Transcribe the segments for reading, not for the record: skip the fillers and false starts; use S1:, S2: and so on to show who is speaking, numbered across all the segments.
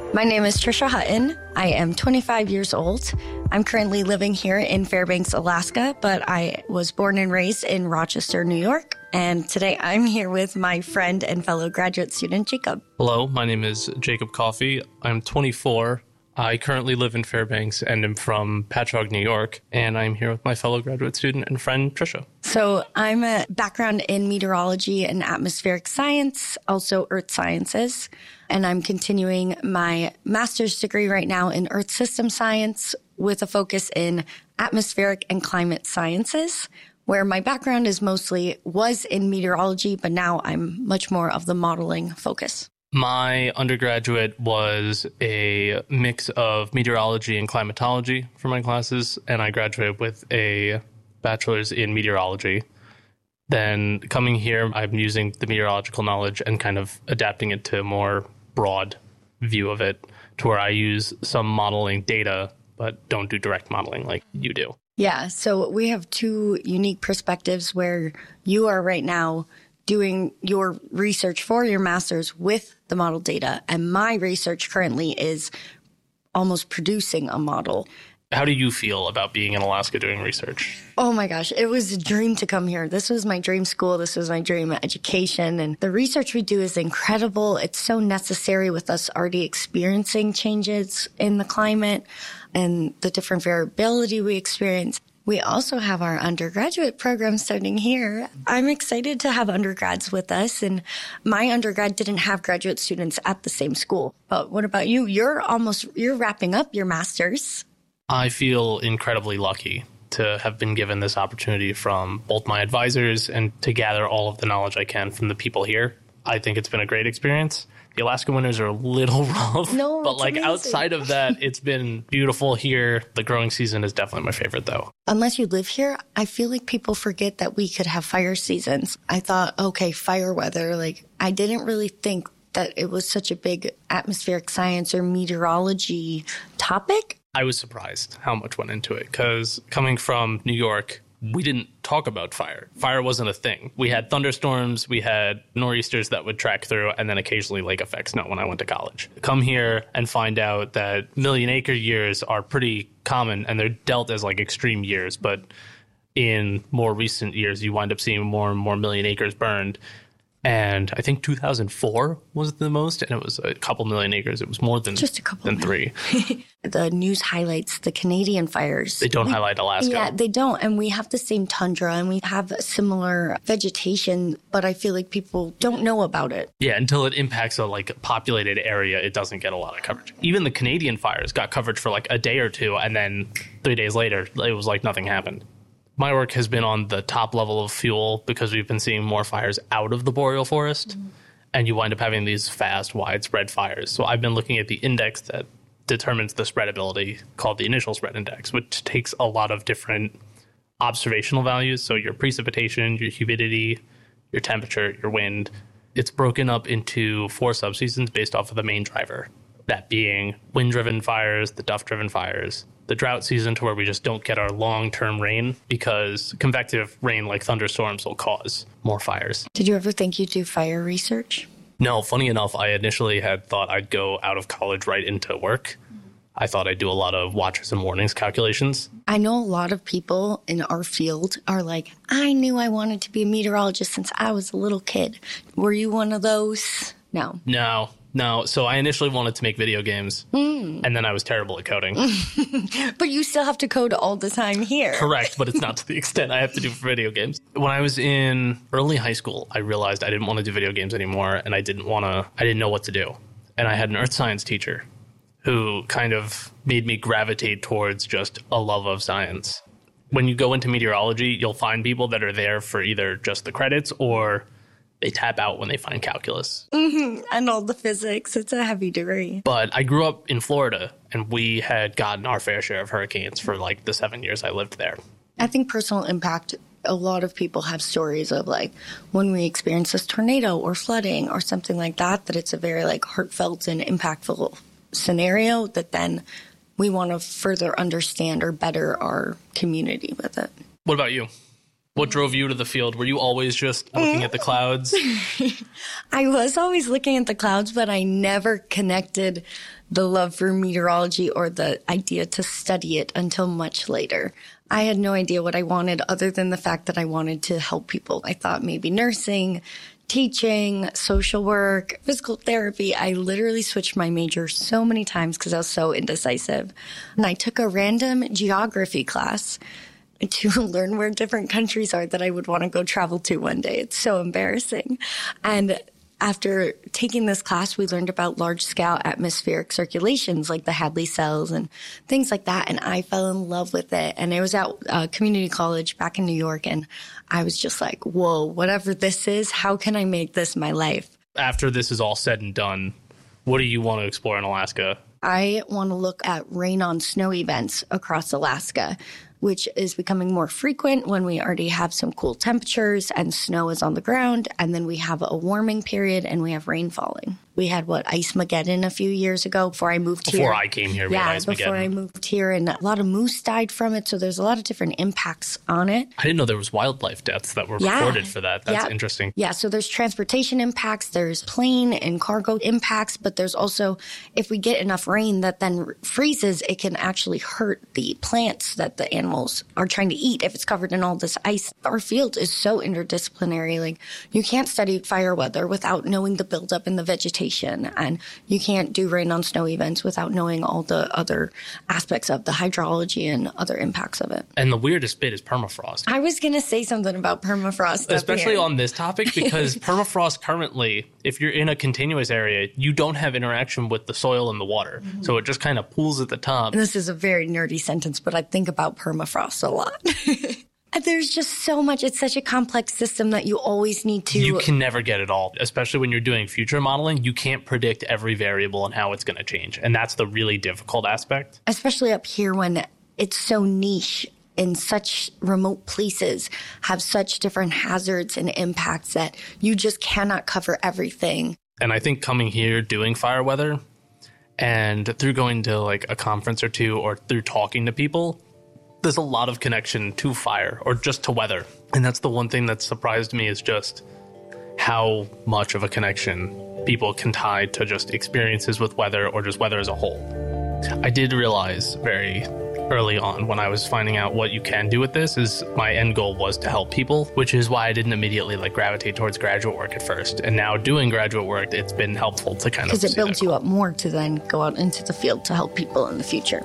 S1: My name is Trisha Hutton. I am 25 years old. I'm currently living here in Fairbanks, Alaska, but I was born and raised in Rochester, New York. And today I'm here with my friend and fellow graduate student, Jacob.
S2: Hello, my name is Jacob Coffey. I'm 24. I currently live in Fairbanks and am from Patchogue, New York. And I'm here with my fellow graduate student and friend, Trisha.
S1: So I'm a background in meteorology and atmospheric science, also earth sciences. And I'm continuing my master's degree right now in earth system science with a focus in atmospheric and climate sciences, where my background was in meteorology, but now I'm much more of the modeling focus.
S2: My undergraduate was a mix of meteorology and climatology for my classes, and I graduated with a bachelor's in meteorology. Then coming here, I'm using the meteorological knowledge and kind of adapting it to a more broad view of it, to where I use some modeling data, but don't do direct modeling like you do.
S1: Yeah, so we have two unique perspectives where you are right now doing your research for your master's with the model data, and my research currently is almost producing a model.
S2: How do you feel about being in Alaska doing research?
S1: Oh my gosh, it was a dream to come here. This was my dream school. This was my dream education. And the research we do is incredible. It's so necessary with us already experiencing changes in the climate and the different variability we experience. We also have our undergraduate program starting here. I'm excited to have undergrads with us. And my undergrad didn't have graduate students at the same school. But what about you? You're wrapping up your master's.
S2: I feel incredibly lucky to have been given this opportunity from both my advisors and to gather all of the knowledge I can from the people here. I think it's been a great experience. The Alaska winters are a little rough, but
S1: amazing.
S2: Outside of that, it's been beautiful here. The growing season is definitely my favorite, though.
S1: Unless you live here, I feel like people forget that we could have fire seasons. I thought, okay, fire weather. I didn't really think that it was such a big atmospheric science or meteorology topic.
S2: I was surprised how much went into it, because coming from New York, we didn't talk about fire. Fire wasn't a thing. We had thunderstorms, we had nor'easters that would track through, and then occasionally lake effects, not when I went to college. Come here and find out that million-acre years are pretty common, and they're dealt as extreme years, but in more recent years, you wind up seeing more and more million acres burned. And I think 2004 was the most, and it was a couple million acres. It was more than
S1: just a couple
S2: than three.
S1: The news highlights the Canadian fires.
S2: They don't highlight Alaska.
S1: Yeah, they don't. And we have the same tundra and we have similar vegetation, but I feel like people don't know about it.
S2: Yeah, until it impacts a populated area, it doesn't get a lot of coverage. Even the Canadian fires got coverage for a day or two, and then 3 days later, it was like nothing happened. My work has been on the top level of fuel because we've been seeing more fires out of the boreal forest, and you wind up having these fast, widespread fires. So I've been looking at the index that determines the spreadability, called the initial spread index, which takes a lot of different observational values. So your precipitation, your humidity, your temperature, your wind. It's broken up into 4 subseasons based off of the main driver, that being wind-driven fires, the duff-driven fires, the drought season, to where we just don't get our long-term rain because convective rain like thunderstorms will cause more fires.
S1: Did you ever think you'd do fire research?
S2: No, funny enough, I initially had thought I'd go out of college right into work. I thought I'd do a lot of watches and warnings calculations.
S1: I know a lot of people in our field are like, I knew I wanted to be a meteorologist since I was a little kid. Were you one of those? No.
S2: No. So I initially wanted to make video games, and then I was terrible at coding.
S1: But you still have to code all the time here.
S2: Correct, but it's not to the extent I have to do for video games. When I was in early high school, I realized I didn't want to do video games anymore, and I didn't know what to do. And I had an earth science teacher who kind of made me gravitate towards just a love of science. When you go into meteorology, you'll find people that are there for either just the credits or they tap out when they find calculus.
S1: And all the physics. It's a heavy degree.
S2: But I grew up in Florida, and we had gotten our fair share of hurricanes for the 7 years I lived there.
S1: I think personal impact, a lot of people have stories of when we experience this tornado or flooding or something like that, that it's a very heartfelt and impactful scenario that then we want to further understand or better our community with it.
S2: What about you? What drove you to the field? Were you always just looking at the clouds?
S1: I was always looking at the clouds, but I never connected the love for meteorology or the idea to study it until much later. I had no idea what I wanted other than the fact that I wanted to help people. I thought maybe nursing, teaching, social work, physical therapy. I literally switched my major so many times because I was so indecisive. And I took a random geography class to learn where different countries are that I would want to go travel to one day. It's so embarrassing. And after taking this class, we learned about large-scale atmospheric circulations like the Hadley cells and things like that. And I fell in love with it. And I was at community college back in New York, and I was just like, whoa, whatever this is, how can I make this my life?
S2: After this is all said and done, what do you want to explore in Alaska?
S1: I want to look at rain on snow events across Alaska, which is becoming more frequent when we already have some cool temperatures and snow is on the ground. And then we have a warming period and we have rain falling. We had Ice-Mageddon a few years ago before I moved here.
S2: Before I came here, we had Ice-Mageddon.
S1: Before I moved here, and a lot of moose died from it. So there's a lot of different impacts on it.
S2: I didn't know there was wildlife deaths that were recorded for that. That's interesting.
S1: Yeah, so there's transportation impacts, there's plane and cargo impacts, but there's also, if we get enough rain that then freezes, it can actually hurt the plants that the animals are trying to eat if it's covered in all this ice. Our field is so interdisciplinary. Like, you can't study fire weather without knowing the buildup in the vegetation. And you can't do rain on snow events without knowing all the other aspects of the hydrology and other impacts of it.
S2: And the weirdest bit is permafrost.
S1: I was going to say something about permafrost.
S2: Especially on this topic, because permafrost currently, if you're in a continuous area, you don't have interaction with the soil and the water. Mm-hmm. So it just kind of pools at the top.
S1: And this is a very nerdy sentence, but I think about permafrost a lot. There's just so much. It's such a complex system that you always need to...
S2: You can never get it all, especially when you're doing future modeling. You can't predict every variable and how it's going to change. And that's the really difficult aspect.
S1: Especially up here when it's so niche in such remote places, have such different hazards and impacts that you just cannot cover everything.
S2: And I think coming here, doing fire weather, and through going to like a conference or two or through talking to people, there's a lot of connection to fire or just to weather. And that's the one thing that surprised me, is just how much of a connection people can tie to just experiences with weather or just weather as a whole. I did realize very early on when I was finding out what you can do with this is my end goal was to help people, which is why I didn't immediately gravitate towards graduate work at first. And now doing graduate work, it's been helpful to kind of...
S1: Because it builds you up more to then go out into the field to help people in the future.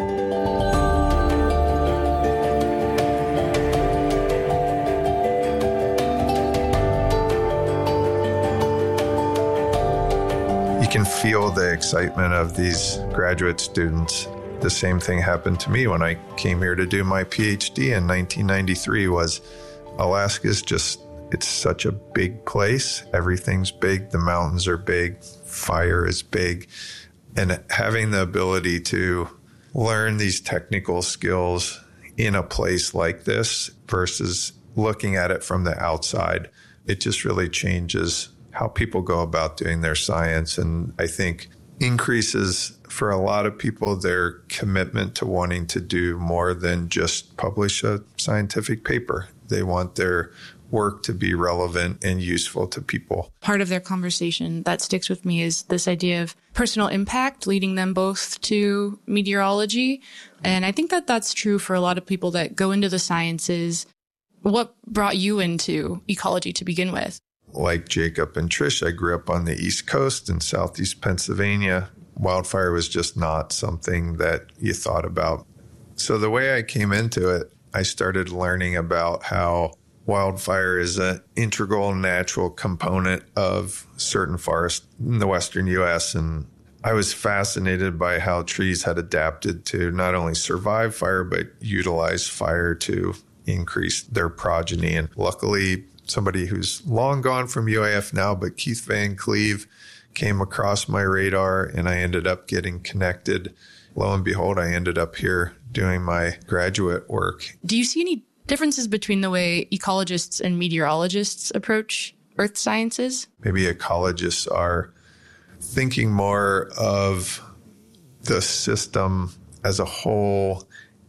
S3: You can feel the excitement of these graduate students. The same thing happened to me when I came here to do my PhD in 1993. Was Alaska's just, it's such a big place. Everything's big. The mountains are big. Fire is big. And having the ability to learn these technical skills in a place like this versus looking at it from the outside, it just really changes how people go about doing their science. And I think increases for a lot of people their commitment to wanting to do more than just publish a scientific paper. They want their work to be relevant and useful to people.
S4: Part of their conversation that sticks with me is this idea of personal impact, leading them both to meteorology. And I think that that's true for a lot of people that go into the sciences. What brought you into ecology to begin with?
S3: Like Jacob and Trish, I grew up on the East Coast in Southeast Pennsylvania. Wildfire was just not something that you thought about. So the way I came into it, I started learning about how wildfire is an integral natural component of certain forests in the Western U.S. And I was fascinated by how trees had adapted to not only survive fire, but utilize fire to increase their progeny. And luckily, somebody who's long gone from UAF now, but Keith Van Cleve came across my radar and I ended up getting connected. Lo and behold, I ended up here doing my graduate work.
S4: Do you see any differences between the way ecologists and meteorologists approach earth sciences?
S3: Maybe ecologists are thinking more of the system as a whole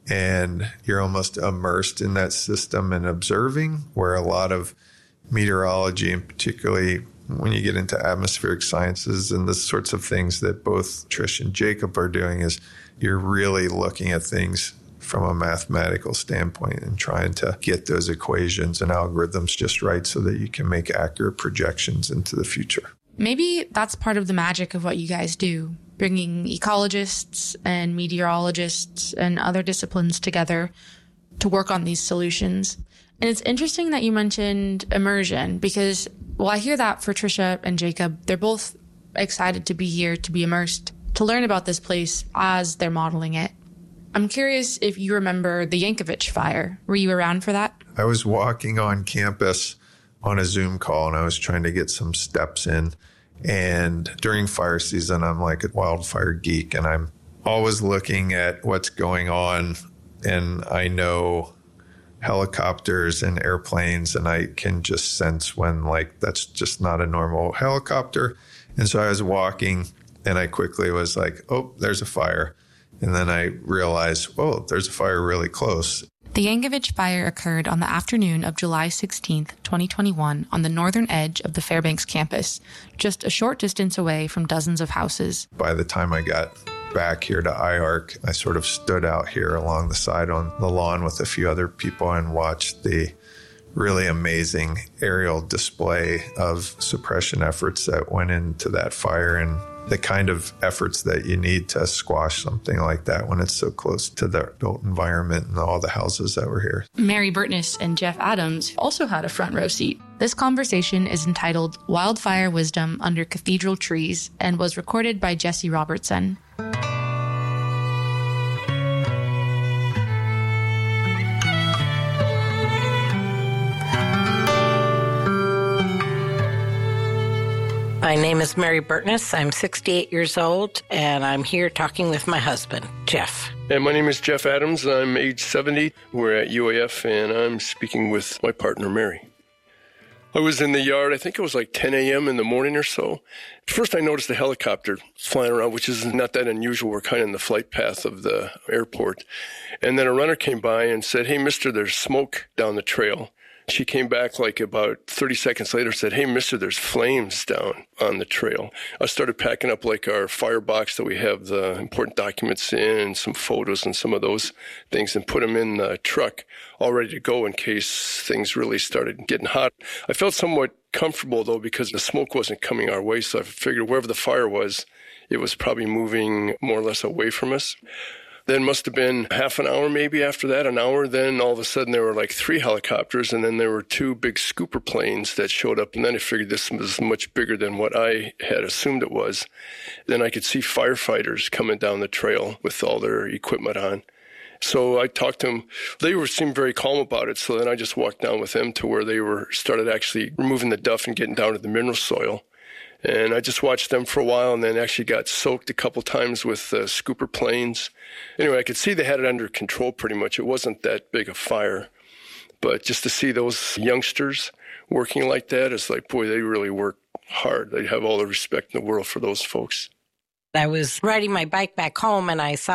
S3: and you're almost immersed in that system and observing, where a lot of meteorology, and particularly when you get into atmospheric sciences and the sorts of things that both Trish and Jacob are doing, is you're really looking at things from a mathematical standpoint and trying to get those equations and algorithms just right so that you can make accurate projections into the future.
S4: Maybe that's part of the magic of what you guys do, bringing ecologists and meteorologists and other disciplines together to work on these solutions. And it's interesting that you mentioned immersion because, well, I hear that for Trisha and Jacob. They're both excited to be here, to be immersed, to learn about this place as they're modeling it. I'm curious if you remember the Yankovic fire. Were you around for that?
S3: I was walking on campus on a Zoom call, and I was trying to get some steps in. And during fire season, I'm like a wildfire geek, and I'm always looking at what's going on. And I know helicopters and airplanes, and I can just sense when, like, that's just not a normal helicopter. And so I was walking, and I quickly was like, oh, there's a fire. And then I realized, oh, there's a fire really close.
S4: The Yankovic fire occurred on the afternoon of July 16th, 2021, on the northern edge of the Fairbanks campus, just a short distance away from dozens of houses.
S3: By the time I got back here to IARC, I sort of stood out here along the side on the lawn with a few other people and watched the really amazing aerial display of suppression efforts that went into that fire and the kind of efforts that you need to squash something like that when it's so close to the built environment and all the houses that were here.
S4: Mary Burtness and Jeff Adams also had a front row seat. This conversation is entitled Wildfire Wisdom Under Cathedral Trees and was recorded by Jesse Robertson.
S5: My name is Mary Burtness. I'm 68 years old, and I'm here talking with my husband, Jeff.
S6: And my name is Jeff Adams. I'm age 70. We're at UAF, and I'm speaking with my partner, Mary. I was in the yard, I think it was like 10 a.m. in the morning or so. First, I noticed a helicopter flying around, which is not that unusual. We're kind of in the flight path of the airport. And then a runner came by and said, hey, mister, there's smoke down the trail. She came back like about 30 seconds later, said, hey, mister, there's flames down on the trail. I started packing up like our firebox that we have the important documents in and some photos and some of those things and put them in the truck all ready to go in case things really started getting hot. I felt somewhat comfortable, though, because the smoke wasn't coming our way. So I figured wherever the fire was, it was probably moving more or less away from us. Then must have been half an hour maybe after that, an hour. Then all of a sudden there were like 3 helicopters, and then there were 2 big scooper planes that showed up. And then I figured this was much bigger than what I had assumed it was. Then I could see firefighters coming down the trail with all their equipment on. So I talked to them. They seemed very calm about it. So then I just walked down with them to where they started actually removing the duff and getting down to the mineral soil. And I just watched them for a while and then actually got soaked a couple times with scooper planes. Anyway, I could see they had it under control pretty much. It wasn't that big a fire. But just to see those youngsters working like that is like, boy, they really work hard. They have all the respect in the world for those folks.
S5: I was riding my bike back home and I saw